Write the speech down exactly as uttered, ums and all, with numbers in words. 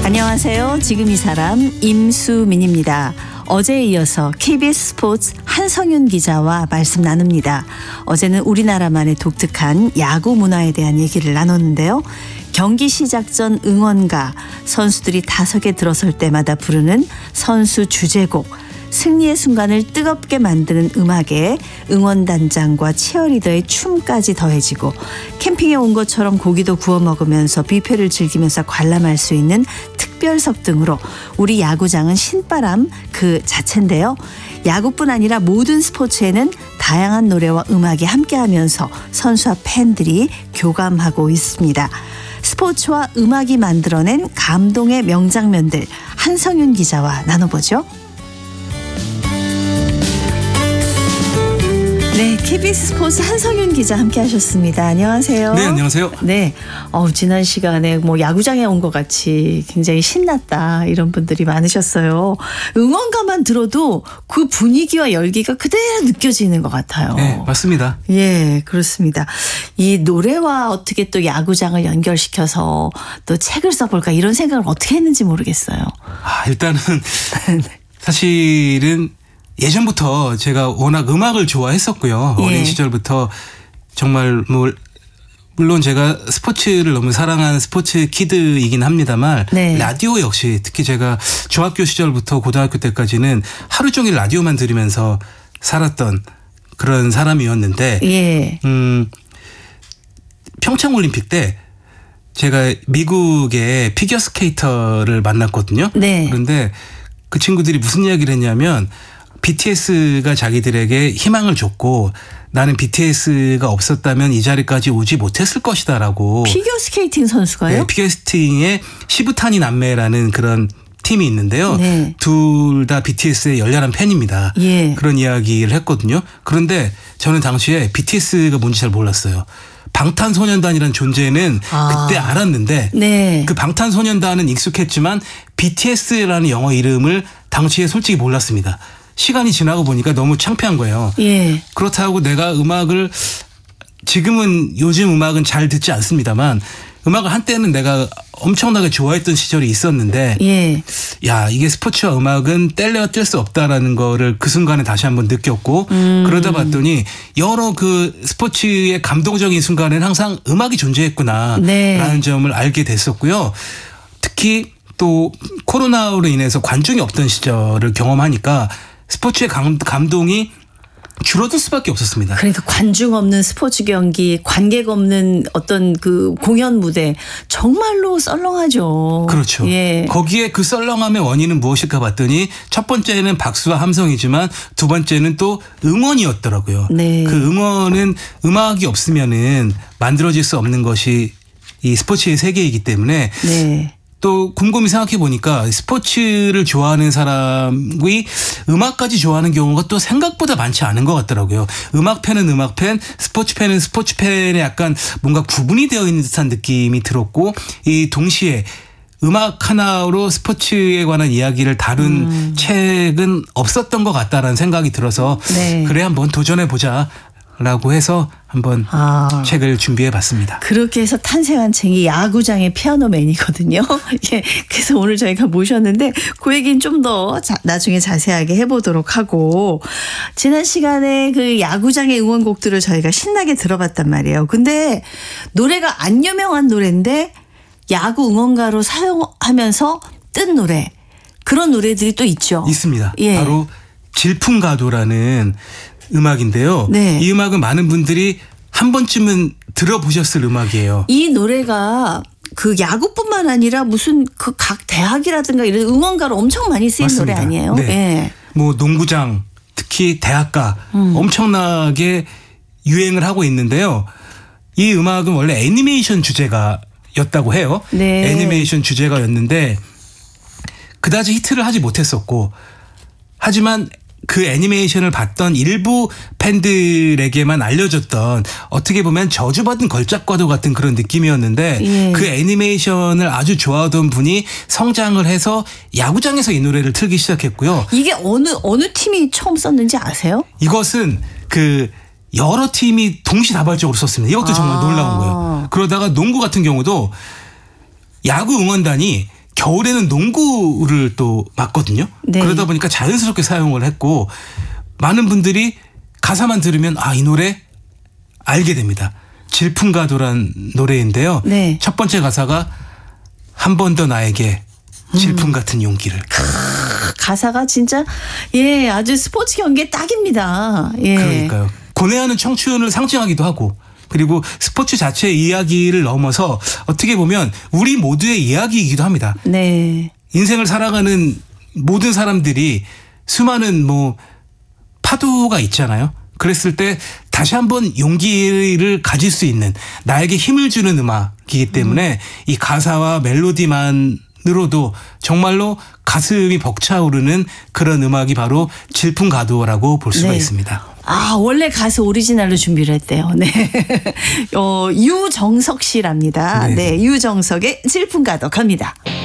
안녕하세요. 지금 이 사람 임수민입니다. 어제에 이어서 케이비에스 스포츠 한성윤 기자와 말씀 나눕니다. 어제는 우리나라만의 독특한 야구 문화에 대한 얘기를 나눴는데요. 경기 시작 전 응원가, 선수들이 다섯에 들어설 때마다 부르는 선수 주제곡, 승리의 순간을 뜨겁게 만드는 음악에 응원단장과 치어리더의 춤까지 더해지고 캠핑에 온 것처럼 고기도 구워 먹으면서 뷔페를 즐기면서 관람할 수 있는 특별석 등으로 우리 야구장은 신바람 그 자체인데요. 야구뿐 아니라 모든 스포츠에는 다양한 노래와 음악이 함께하면서 선수와 팬들이 교감하고 있습니다. 스포츠와 음악이 만들어낸 감동의 명장면들, 한성윤 기자와 나눠보죠. 네, 케이비에스 스포츠 한성윤 기자 함께 하셨습니다. 안녕하세요. 네, 안녕하세요. 네, 어, 지난 시간에 뭐 야구장에 온 것 같이 굉장히 신났다 이런 분들이 많으셨어요. 응원가만 들어도 그 분위기와 열기가 그대로 느껴지는 것 같아요. 네, 맞습니다. 예, 그렇습니다. 이 노래와 어떻게 또 야구장을 연결시켜서 또 책을 써볼까 이런 생각을 어떻게 했는지 모르겠어요. 아, 일단은 사실은 예전부터 제가 워낙 음악을 좋아했었고요. 예. 어린 시절부터 정말 뭐 물론 제가 스포츠를 너무 사랑하는 스포츠 키드이긴 합니다만 네. 라디오 역시 특히 제가 중학교 시절부터 고등학교 때까지는 하루 종일 라디오만 들으면서 살았던 그런 사람이었는데 예. 음, 평창올림픽 때 제가 미국의 피겨스케이터를 만났거든요. 네. 그런데 그 친구들이 무슨 이야기를 했냐면 비티에스가 자기들에게 희망을 줬고 나는 비티에스가 없었다면 이 자리까지 오지 못했을 것이다라고. 피겨스케이팅 선수가요? 네, 피겨스케이팅의 시부타니 남매라는 그런 팀이 있는데요. 네. 둘 다 비티에스의 열렬한 팬입니다. 예. 그런 이야기를 했거든요. 그런데 저는 당시에 비티에스가 뭔지 잘 몰랐어요. 방탄소년단이라는 존재는 아. 그때 알았는데 네. 그 방탄소년단은 익숙했지만 비티에스라는 영어 이름을 당시에 솔직히 몰랐습니다. 시간이 지나고 보니까 너무 창피한 거예요. 예. 그렇다고 내가 음악을 지금은 요즘 음악은 잘 듣지 않습니다만 음악을 한때는 내가 엄청나게 좋아했던 시절이 있었는데 예. 야 이게 스포츠와 음악은 뗄래야 뗄 수 없다라는 거를 그 순간에 다시 한번 느꼈고 음. 그러다 봤더니 여러 그 스포츠의 감동적인 순간에는 항상 음악이 존재했구나라는 네. 점을 알게 됐었고요. 특히 또 코로나로 인해서 관중이 없던 시절을 경험하니까 스포츠의 감, 감동이 줄어들 수밖에 없었습니다. 그러니까 관중 없는 스포츠 경기, 관객 없는 어떤 그 공연 무대 정말로 썰렁하죠. 그렇죠. 예. 거기에 그 썰렁함의 원인은 무엇일까 봤더니 첫 번째는 박수와 함성이지만 두 번째는 또 응원이었더라고요. 네. 그 응원은 음악이 없으면은 만들어질 수 없는 것이 이 스포츠의 세계이기 때문에 네. 또 곰곰이 생각해 보니까 스포츠를 좋아하는 사람이 음악까지 좋아하는 경우가 또 생각보다 많지 않은 것 같더라고요. 음악 팬은 음악 팬, 스포츠 팬은 스포츠 팬에 약간 뭔가 구분이 되어 있는 듯한 느낌이 들었고 이 동시에 음악 하나로 스포츠에 관한 이야기를 다룬 음. 책은 없었던 것 같다라는 생각이 들어서 네. 그래 한번 도전해 보자. 라고 해서 한번 아. 책을 준비해 봤습니다. 그렇게 해서 탄생한 책이 야구장의 피아노맨이거든요. 예, 그래서 오늘 저희가 모셨는데 그 얘기는 좀 더 나중에 자세하게 해보도록 하고 지난 시간에 그 야구장의 응원곡들을 저희가 신나게 들어봤단 말이에요. 근데 노래가 안 유명한 노래인데 야구 응원가로 사용하면서 뜬 노래 그런 노래들이 또 있죠. 있습니다. 예. 바로 질풍가도라는 음악인데요. 네. 이 음악은 많은 분들이 한 번쯤은 들어보셨을 음악이에요. 이 노래가 그 야구뿐만 아니라 무슨 그 각 대학이라든가 이런 응원가로 엄청 많이 쓰인 맞습니다. 노래 아니에요? 네. 예. 뭐 농구장 특히 대학가 음. 엄청나게 유행을 하고 있는데요. 이 음악은 원래 애니메이션 주제가였다고 해요. 네. 애니메이션 주제가였는데 그다지 히트를 하지 못했었고 하지만 그 애니메이션을 봤던 일부 팬들에게만 알려졌던 어떻게 보면 저주받은 걸작과도 같은 그런 느낌이었는데 예. 그 애니메이션을 아주 좋아하던 분이 성장을 해서 야구장에서 이 노래를 틀기 시작했고요. 이게 어느 어느 팀이 처음 썼는지 아세요? 이것은 그 여러 팀이 동시다발적으로 썼습니다. 이것도 정말 아. 놀라운 거예요. 그러다가 농구 같은 경우도 야구 응원단이 겨울에는 농구를 또 맞거든요. 네. 그러다 보니까 자연스럽게 사용을 했고 많은 분들이 가사만 들으면 아, 이 노래 알게 됩니다. 질풍가도란 노래인데요. 네. 첫 번째 가사가 한 번 더 나에게 질풍 같은 용기를. 가사가 진짜 예 아주 스포츠 경기에 딱입니다. 예. 그러니까요. 고뇌하는 청춘을 상징하기도 하고 그리고 스포츠 자체의 이야기를 넘어서 어떻게 보면 우리 모두의 이야기이기도 합니다. 네. 인생을 살아가는 모든 사람들이 수많은 뭐 파도가 있잖아요. 그랬을 때 다시 한번 용기를 가질 수 있는 나에게 힘을 주는 음악이기 때문에 음. 이 가사와 멜로디만으로도 정말로 가슴이 벅차오르는 그런 음악이 바로 질풍가도라고 볼 수가 네. 있습니다. 아, 원래 가수 오리지널로 준비를 했대요. 네. 어, 유정석 씨랍니다. 네. 네. 유정석의 질풍가도 갑니다.